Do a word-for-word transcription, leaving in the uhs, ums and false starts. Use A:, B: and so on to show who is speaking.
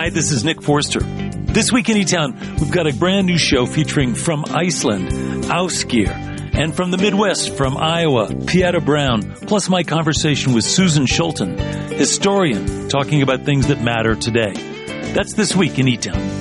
A: Hi, this is Nick Forster. This week in E-Town, we've got a brand new show featuring from Iceland, Ásgeir, and from the Midwest, from Iowa, Pieta Brown, plus my conversation with Susan Schulten, historian, talking about things that matter today. That's This Week in E-Town.